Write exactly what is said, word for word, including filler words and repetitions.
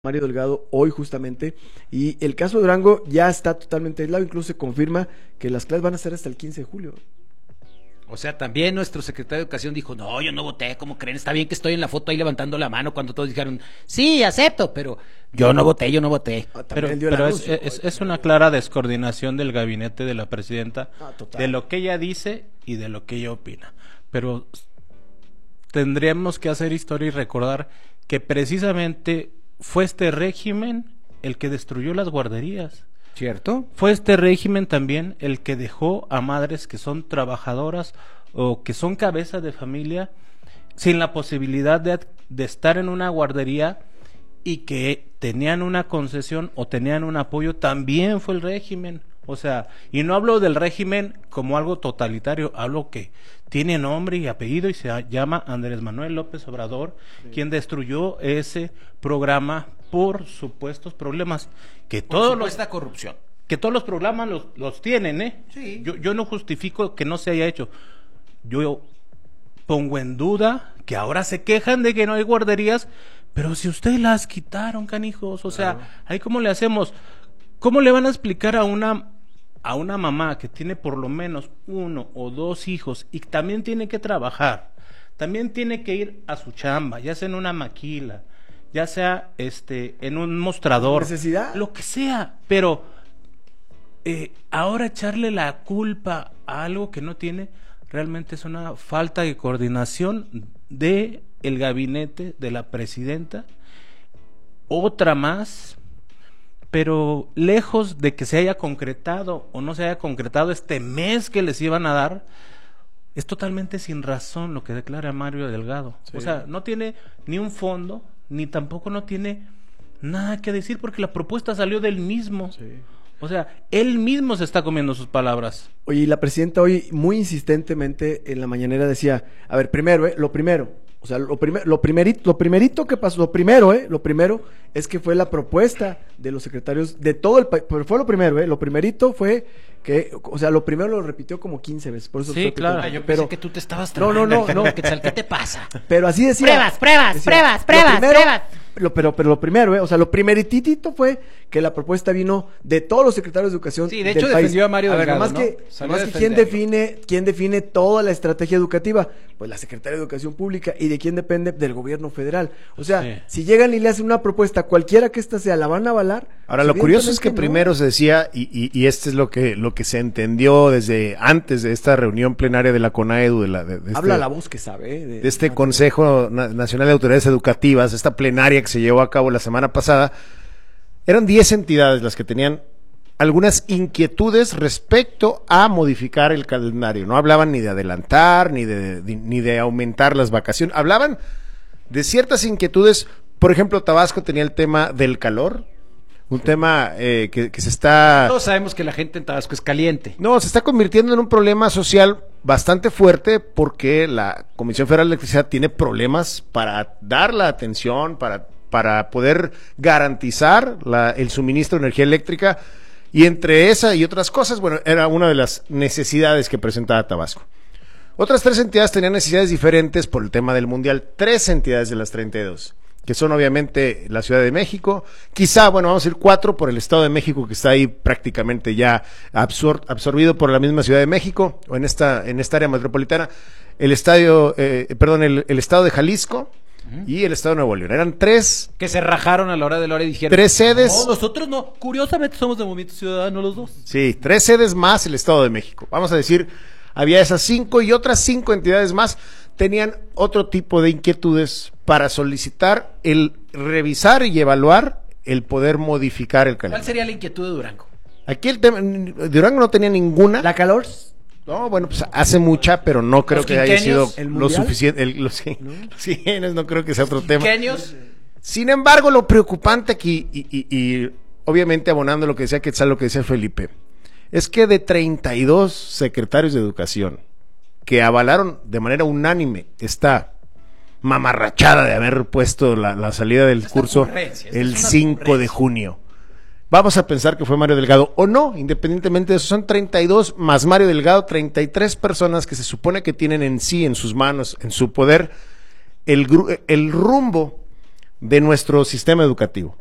Mario Delgado hoy justamente, y el caso de Durango ya está totalmente aislado, incluso se confirma que las clases van a ser hasta el quince de julio. O sea, también nuestro secretario de Educación dijo, no, yo no voté, ¿cómo creen? Está bien que estoy en la foto ahí levantando la mano cuando todos dijeron, sí, acepto, pero yo no voté, yo no voté. Ah, Pero, dio el pero es, anuncio, es, es una clara descoordinación del gabinete de la presidenta, Ah, total. de lo que ella dice y de lo que ella opina. Pero tendríamos que hacer historia y recordar que precisamente fue este régimen el que destruyó las guarderías. ¿Cierto? Fue este régimen también el que dejó a madres que son trabajadoras o que son cabezas de familia sin la posibilidad de, de estar en una guardería y que tenían una concesión o tenían un apoyo. También fue el régimen. O sea, y no hablo del régimen como algo totalitario, hablo que tiene nombre y apellido y se llama Andrés Manuel López Obrador, sí, quien destruyó ese programa por supuestos problemas que por todos supuesta los corrupción. que todos los programas los, los tienen, ¿eh? Sí. Yo, yo no justifico que no se haya hecho. Yo pongo en duda que ahora se quejan de que no hay guarderías, pero si ustedes las quitaron, canijos, o claro. sea, ahí cómo le hacemos. ¿Cómo le van a explicar a una a una mamá que tiene por lo menos uno o dos hijos y también tiene que trabajar, también tiene que ir a su chamba, ya sea en una maquila, ya sea este en un mostrador, necesidad, lo que sea, pero eh, ahora echarle la culpa a algo que no tiene, realmente es una falta de coordinación de el gabinete de la presidenta, otra más. Pero lejos de que se haya concretado o no se haya concretado este mes que les iban a dar, es totalmente sin razón lo que declara Mario Delgado. Sí. O sea, no tiene ni un fondo, ni tampoco no tiene nada que decir, porque la propuesta salió del mismo. Sí. O sea, él mismo se está comiendo sus palabras. Oye, y la presidenta hoy muy insistentemente en la mañanera decía, a ver, primero, eh, lo primero, o sea, lo, primer, lo primerito, lo primerito que pasó, lo primero, eh, lo primero es que fue la propuesta de los secretarios de todo el país, pero fue lo primero, eh, lo primerito fue que, o sea, lo primero lo repitió como quince veces, por eso sí, claro. Ah, yo pero pensé que tú te estabas no, no, no, no, ¿Qué tal? ¿Qué te pasa? Pero así decía. Pruebas, pruebas, decía, pruebas, pruebas, primero, pruebas. Lo, pero, pero lo primero, eh, o sea, lo primeritito fue que la propuesta vino de todos los secretarios de educación. Sí, de hecho del defendió país. a Mario Delgado, a ver, nomás ¿no? que, nomás que quién define, quién define toda la estrategia educativa, pues la Secretaría de Educación Pública, y de quién depende, del gobierno federal. O sea, sí, si llegan y le hacen una propuesta, cualquiera que esta sea, la van a avalar. Ahora, lo curioso es que no. primero se decía, y, y, y este es lo que, lo que se entendió desde antes de esta reunión plenaria de la CONAEDU, de la, de, de habla este, la voz que sabe, ¿eh? de, de este Consejo Nacional de Autoridades Educativas, esta plenaria que se llevó a cabo la semana pasada, eran diez entidades las que tenían algunas inquietudes respecto a modificar el calendario. No hablaban ni de adelantar, ni de, de, ni de aumentar las vacaciones. Hablaban de ciertas inquietudes. Por ejemplo, Tabasco tenía el tema del calor, un tema eh, que, que se está... Todos sabemos que la gente en Tabasco es caliente. No, se está convirtiendo en un problema social bastante fuerte porque la Comisión Federal de Electricidad tiene problemas para dar la atención, para, para poder garantizar la, el suministro de energía eléctrica, y entre esa y otras cosas, bueno, era una de las necesidades que presentaba Tabasco. Otras tres entidades tenían necesidades diferentes por el tema del Mundial, tres entidades de las treinta y dos, que son obviamente la Ciudad de México, quizá, bueno, vamos a decir cuatro por el Estado de México, que está ahí prácticamente ya absor absorbido por la misma Ciudad de México, o en esta, en esta área metropolitana, el estadio, eh, perdón, el, el Estado de Jalisco, uh-huh, y el Estado de Nuevo León. Eran tres... Que se rajaron a la hora de la hora y dijeron... Tres sedes... No, nosotros no. Curiosamente somos de Movimiento Ciudadano los dos. Sí, tres sedes más el Estado de México. Vamos a decir, había esas cinco y otras cinco entidades más tenían otro tipo de inquietudes para solicitar el revisar y evaluar el poder modificar el calendario. ¿Cuál sería la inquietud de Durango? Aquí el tema, Durango no tenía ninguna. ¿La calor? No, bueno, pues hace mucha, pero no creo que haya sido lo suficiente. El, los, ¿no? Los quinquenios no creo que sea otro tema. ¿Quinquenios? Sin embargo, lo preocupante aquí, y, y, y obviamente abonando lo que decía Quetzal, lo que decía Felipe, es que de treinta y dos secretarios de educación que avalaron de manera unánime esta mamarrachada de haber puesto la, la salida del esta curso el cinco de junio. Vamos a pensar que fue Mario Delgado o no, independientemente de eso, son treinta y dos más Mario Delgado, treinta y tres personas que se supone que tienen en sí, en sus manos, en su poder, el, el rumbo de nuestro sistema educativo.